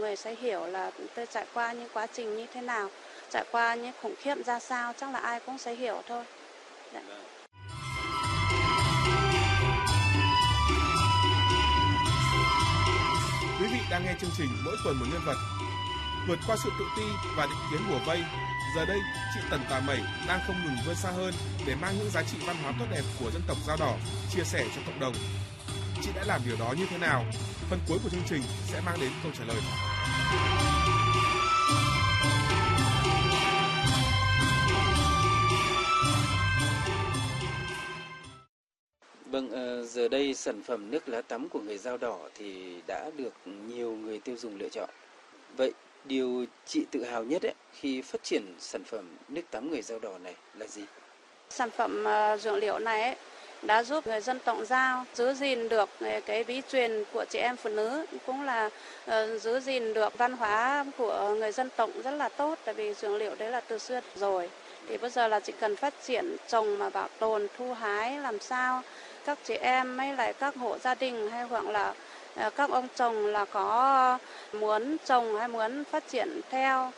người sẽ hiểu là tôi trải qua những quá trình như thế nào, trải qua những khủng khiếp ra sao, chắc là ai cũng sẽ hiểu thôi. Dạ. Quý vị đang nghe chương trình Mỗi tuần một nhân vật. Vượt qua sự tự ti và định kiến bủa vây, giờ đây chị Tần Tà Mẩy đang không ngừng vươn xa hơn để mang những giá trị văn hóa tốt đẹp của dân tộc Dao Đỏ chia sẻ cho cộng đồng. Chị đã làm điều đó như thế nào? Phần cuối của chương trình sẽ mang đến câu trả lời. Vâng, giờ đây sản phẩm nước lá tắm của người Dao Đỏ thì đã được nhiều người tiêu dùng lựa chọn. Vậy điều chị tự hào nhất khi phát triển sản phẩm nước tắm người Dao Đỏ này là gì? Sản phẩm dược liệu này đã giúp người dân tộc Dao giữ gìn được cái bí truyền của chị em phụ nữ, cũng là giữ gìn được văn hóa của người dân tộc rất là tốt, tại vì dược liệu đấy là từ xưa rồi. Thì bây giờ là chỉ cần phát triển trồng mà bảo tồn, thu hái làm sao các chị em hay lại các hộ gia đình hay hoặc là các ông chồng là có muốn trồng hay muốn phát triển theo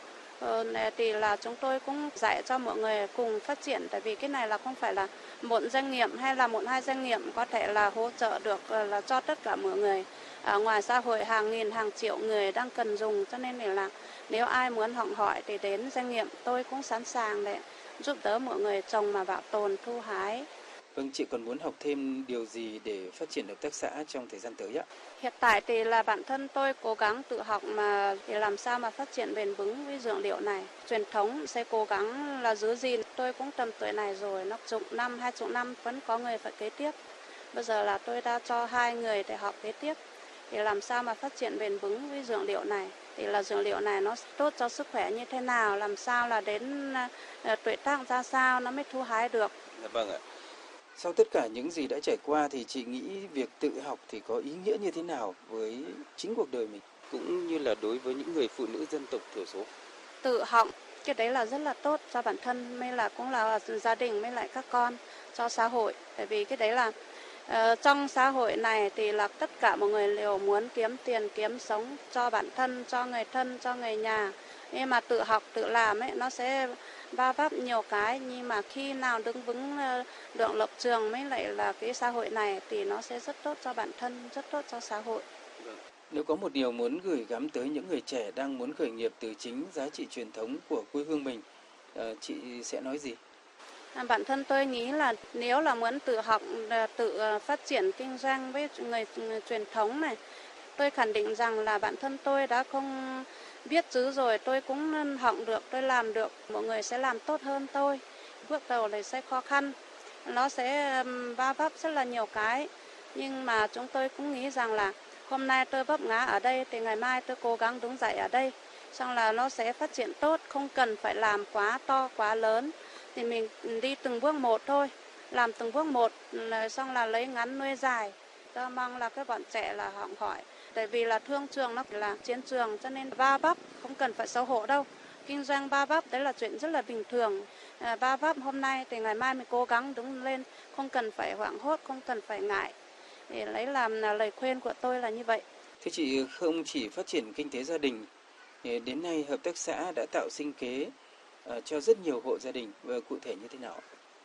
thì là chúng tôi cũng dạy cho mọi người cùng phát triển, tại vì cái này là không phải là một doanh nghiệp hay là một hai doanh nghiệp có thể là hỗ trợ được là cho tất cả mọi người. Ngoài xã hội hàng nghìn hàng triệu người đang cần dùng, cho nên là nếu ai muốn học hỏi thì đến doanh nghiệp tôi cũng sẵn sàng để giúp đỡ mọi người trồng mà bảo tồn thu hái. Vâng, chị còn muốn học thêm điều gì để phát triển hợp tác xã trong thời gian tới ạ? Hiện tại thì là bản thân tôi cố gắng tự học mà để làm sao mà phát triển bền vững với dược liệu này. Truyền thống sẽ cố gắng là giữ gìn. Tôi cũng tầm tuổi này rồi, nó chục năm, 20 năm vẫn có người phải kế tiếp. Bây giờ là tôi đã cho 2 người để học kế tiếp. Để làm sao mà phát triển bền vững với dược liệu này. Thì là dược liệu này nó tốt cho sức khỏe như thế nào, làm sao là đến tuổi tác ra sao nó mới thu hái được. Vâng ạ. Sau tất cả những gì đã trải qua thì chị nghĩ việc tự học thì có ý nghĩa như thế nào với chính cuộc đời mình, cũng như là đối với những người phụ nữ dân tộc thiểu số? Tự học, cái đấy là rất là tốt cho bản thân, mới là cũng là gia đình, mới lại các con, cho xã hội. Tại vì cái đấy là trong xã hội này thì là tất cả mọi người đều muốn kiếm tiền, kiếm sống cho bản thân, cho người thân, cho người nhà. Nhưng mà tự học, tự làm nó sẽ va vấp nhiều cái, nhưng mà khi nào đứng vững được lập trường mới lại là cái xã hội này thì nó sẽ rất tốt cho bản thân, rất tốt cho xã hội. Nếu có một điều muốn gửi gắm tới những người trẻ đang muốn khởi nghiệp từ chính giá trị truyền thống của quê hương mình, chị sẽ nói gì? Bản thân tôi nghĩ là nếu là muốn tự học, tự phát triển kinh doanh với người truyền thống này, tôi khẳng định rằng là bản thân tôi đã không biết chữ rồi, tôi cũng học được, tôi làm được, mọi người sẽ làm tốt hơn tôi. Bước đầu này sẽ khó khăn, nó sẽ va vấp rất là nhiều cái, nhưng mà chúng tôi cũng nghĩ rằng là hôm nay tôi vấp ngã ở đây thì ngày mai tôi cố gắng đứng dậy ở đây, xong là nó sẽ phát triển tốt, không cần phải làm quá to, quá lớn. Thì mình đi từng bước một thôi, làm từng bước một, xong là lấy ngắn nuôi dài. Tôi mong là các bạn trẻ là học hỏi. Tại vì là thương trường nó là chiến trường, cho nên va vấp không cần phải xấu hổ đâu. Kinh doanh va vấp đấy là chuyện rất là bình thường. Va vấp hôm nay thì ngày mai mình cố gắng đứng lên, không cần phải hoảng hốt, không cần phải ngại. Để lấy làm lời khuyên của tôi là như vậy. Thưa chị, không chỉ phát triển kinh tế gia đình, đến nay hợp tác xã đã tạo sinh kế cho rất nhiều hộ gia đình, và cụ thể như thế nào?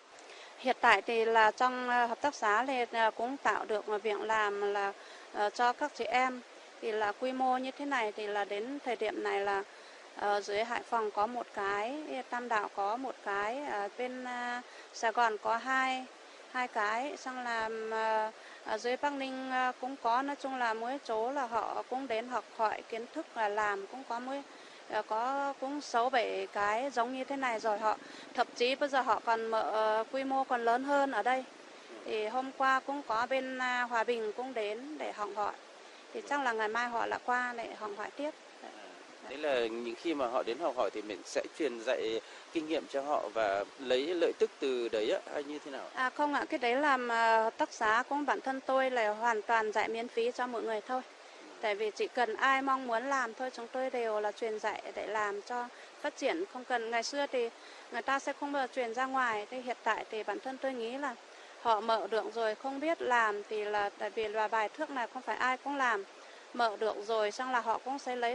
Hiện tại thì là trong hợp tác xã thì cũng tạo được việc làm là cho các chị em. Thì là quy mô như thế này thì là đến thời điểm này là ở dưới Hải Phòng có một cái, Tam Đảo có một cái, ở bên Sài Gòn có hai cái, xong là ở dưới Bắc Ninh cũng có, nói chung là mỗi chỗ là họ cũng đến học hỏi kiến thức là làm, cũng có có cũng 6-7 cái giống như thế này rồi, họ thậm chí bây giờ họ còn mở quy mô còn lớn hơn ở đây. Thì hôm qua cũng có bên Hòa Bình cũng đến để học hỏi, thì chắc là ngày mai họ lại qua để học hỏi tiếp. Đấy là những khi mà họ đến học hỏi thì mình sẽ truyền dạy kinh nghiệm cho họ và lấy lợi tức từ đấy hay như thế nào? Không ạ, cái đấy làm hợp tác xã cũng bản thân tôi là hoàn toàn dạy miễn phí cho mọi người thôi. Tại vì chỉ cần ai mong muốn làm thôi, chúng tôi đều là truyền dạy để làm cho phát triển. Không cần, ngày xưa thì người ta sẽ không bao giờ truyền ra ngoài. Thế hiện tại thì bản thân tôi nghĩ là họ mở được rồi, không biết làm thì là tại vì là bài thước này không phải ai cũng làm. Mở được rồi, xong là họ cũng sẽ lấy